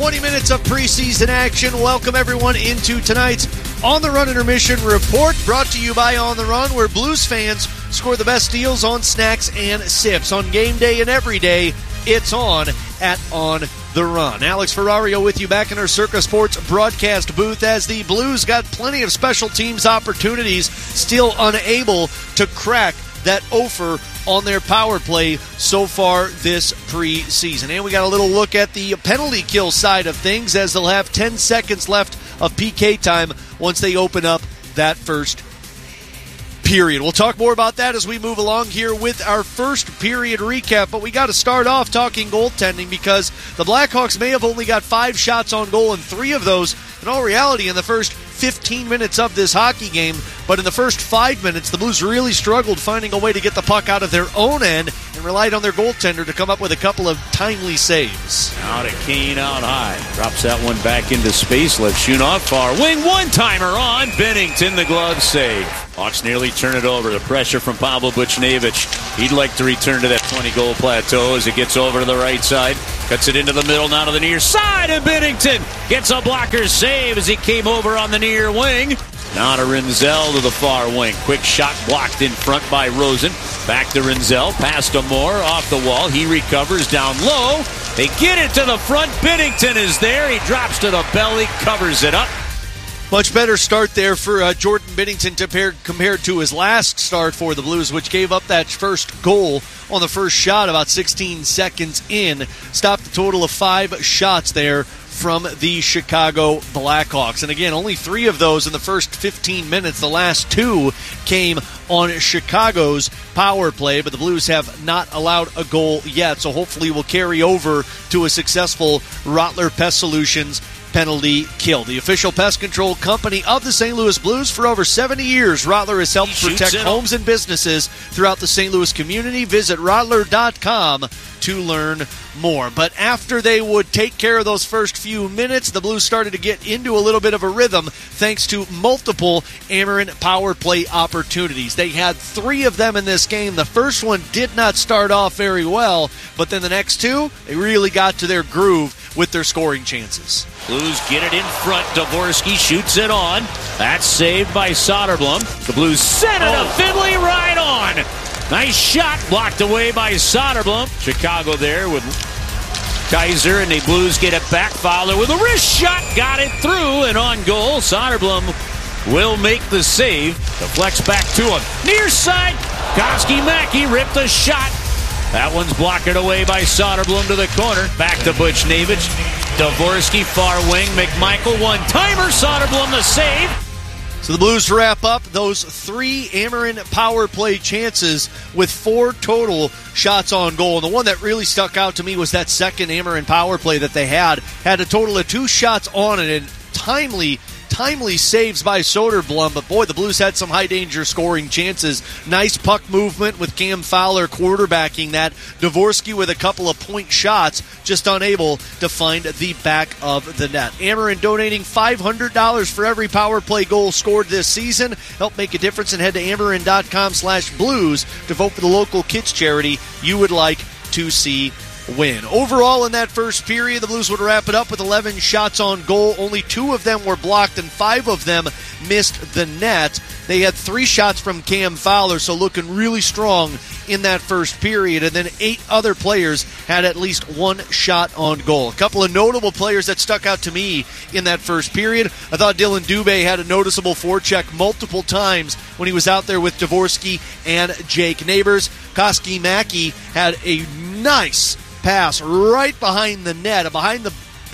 20 minutes of preseason action. Welcome everyone into tonight's On the Run Intermission Report, brought to you by On the Run, where Blues fans score the best deals on snacks and sips. On game day and every day, it's on at On the Run. Alex Ferrario with you back in our Circa Sports broadcast booth as the Blues got plenty of special teams opportunities, still unable to crack that offer on their power play so far this preseason. And we got a little look at the penalty kill side of things, as they'll have 10 seconds left of PK time once they open up that first period. We'll talk more about that as we move along here with our first period recap, but we got to start off talking goaltending, because the Blackhawks may have only got 5 shots on goal, and 3 of those, in all reality, in the first 15 minutes of this hockey game. But in the first 5 minutes, the Blues really struggled finding a way to get the puck out of their own end and relied on their goaltender to come up with a couple of timely saves. Out at Kane out high. Drops that one back into space. Left shoot off far wing. One-timer on Binnington. The glove save. Hawks nearly turn it over. The pressure from Pavel Buchnevich. He'd like to return to that 20-goal plateau as it gets over to the right side. Cuts it into the middle, now to the near side, and Binnington gets a blocker save as he came over on the near wing. Now to Rinzel to the far wing. Quick shot blocked in front by Rosen. Back to Rinzel, pass to Moore, off the wall. He recovers down low. They get it to the front. Binnington is there. He drops to the belly, covers it up. Much better start there for Jordan Binnington compared to his last start for the Blues, which gave up that first goal on the first shot about 16 seconds in. Stopped a total of 5 shots there from the Chicago Blackhawks. And again, only 3 of those in the first 15 minutes. The last 2 came on Chicago's power play, but the Blues have not allowed a goal yet, so hopefully we'll carry over to a successful Rottler Pest Solutions penalty kill. The official pest control company of the St. Louis Blues for over 70 years. Rottler has helped protect homes and businesses throughout the St. Louis community. Visit Rottler.com to learn more. But after they would take care of those first few minutes, the Blues started to get into a little bit of a rhythm thanks to multiple Ameren power play opportunities. They had 3 of them in this game. The first one did not start off very well, but then the next 2, they really got to their groove with their scoring chances. Blues get it in front. Dvorsky shoots it on. That's saved by Soderblom. The Blues send it to Finley right on. Nice shot, blocked away by Soderblom. Chicago there with Kaiser, and the Blues get it back. Fowler with a wrist shot, got it through, and on goal. Soderblom will make the save. Deflects back to him. Near side, Koski-Mackey ripped a shot. That one's blocked away by Soderblom to the corner. Back to Buchnevich. Dvorsky, far wing. McMichael, one-timer. Soderblom the save. So the Blues wrap up those 3 Ameren power play chances with 4 total shots on goal. And the one that really stuck out to me was that second Ameren power play that they had a total of 2 shots on it, and timely saves by Soderblom. But boy, the Blues had some high-danger scoring chances. Nice puck movement with Cam Fowler quarterbacking that. Dvorsky with a couple of point shots, just unable to find the back of the net. Ameren donating $500 for every power play goal scored this season. Help make a difference and head to Ameren.com/blues to vote for the local kids charity you would like to see win. Overall, in that first period, the Blues would wrap it up with 11 shots on goal. Only 2 of them were blocked, and 5 of them missed the net. They had 3 shots from Cam Fowler, so looking really strong in that first period. And then 8 other players had at least 1 shot on goal. A couple of notable players that stuck out to me in that first period. I thought Dylan Dubé had a noticeable forecheck multiple times when he was out there with Dvorsky and Jake Neighbors. Koski-Mackey had a nice pass right behind the net, behind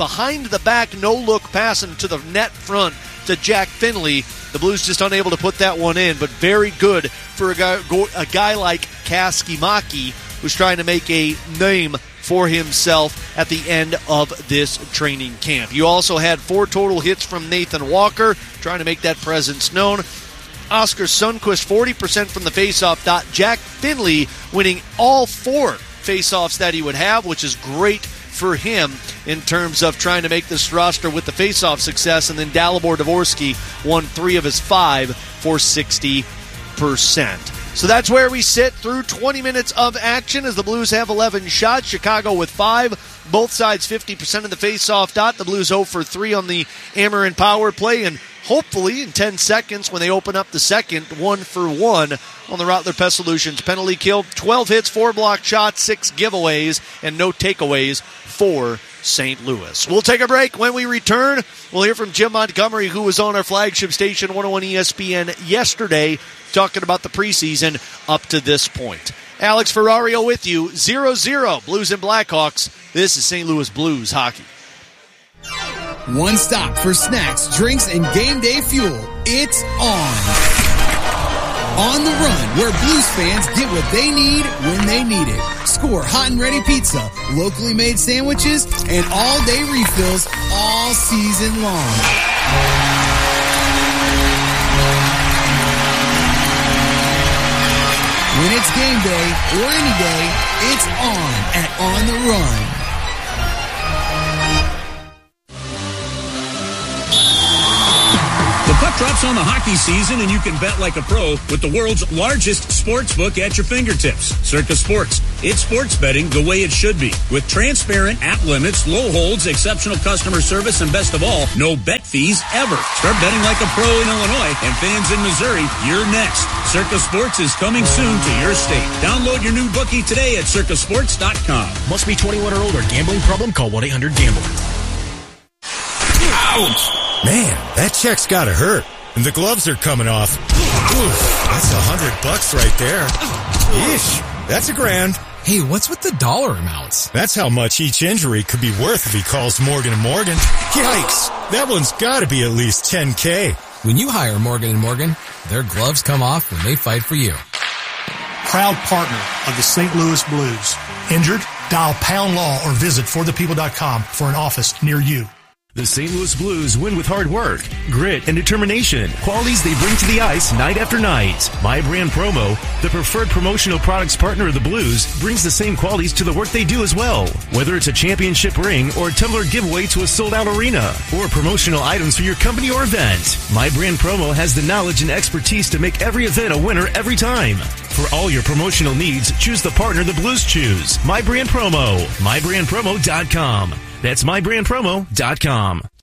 the back, no-look pass into the net front to Jack Finley. The Blues just unable to put that one in, but very good for a guy like Koski-Mackey, who's trying to make a name for himself at the end of this training camp. You also had 4 total hits from Nathan Walker, trying to make that presence known. Oscar Sundqvist, 40% from the faceoff dot. Jack Finley winning all 4 faceoffs that he would have, which is great for him in terms of trying to make this roster with the faceoff success. And then Dalibor Dvorsky won 3 of his 5 for 60%. So that's where we sit through 20 minutes of action as the Blues have 11 shots, Chicago with 5. Both sides 50% of the face-off dot. The Blues 0 for 3 on the Ameren power play, and hopefully in 10 seconds when they open up the second, 1 for 1 on the Rottler Pest Solutions penalty kill. 12 hits, 4 blocked shots, 6 giveaways, and no takeaways for St. Louis. We'll take a break. When we return, we'll hear from Jim Montgomery, who was on our flagship station, 101 ESPN, yesterday, talking about the preseason up to this point. Alex Ferrario with you, 0-0, Blues and Blackhawks. This is St. Louis Blues hockey. One stop for snacks, drinks, and game day fuel. It's On the Run, where Blues fans get what they need when they need it. Score hot and ready pizza, locally made sandwiches, and all-day refills all season long. When it's game day or any day, it's on at On the Run. The puck drops on the hockey season, and you can bet like a pro with the world's largest sports book at your fingertips. Circa Sports. It's sports betting the way it should be. With transparent app limits, low holds, exceptional customer service, and best of all, no bet fees ever. Start betting like a pro in Illinois, and fans in Missouri, you're next. Circa Sports is coming soon to your state. Download your new bookie today at circasports.com. Must be 21 or older. Gambling problem? Call 1-800-GAMBLER. Ouch! Man, that check's gotta hurt. And the gloves are coming off. Oof, that's $100 right there. Yeesh, that's $1,000. Hey, what's with the dollar amounts? That's how much each injury could be worth if he calls Morgan & Morgan. Yikes, that one's gotta be at least $10K. When you hire Morgan & Morgan, their gloves come off when they fight for you. Proud partner of the St. Louis Blues. Injured? Dial Pound Law or visit forthepeople.com for an office near you. The St. Louis Blues win with hard work, grit, and determination. Qualities they bring to the ice night after night. My Brand Promo, the preferred promotional products partner of the Blues, brings the same qualities to the work they do as well. Whether it's a championship ring or a tumbler giveaway to a sold-out arena or promotional items for your company or event, My Brand Promo has the knowledge and expertise to make every event a winner every time. For all your promotional needs, choose the partner the Blues choose. My Brand Promo. MyBrandPromo.com. That's MyBrandPromo.com.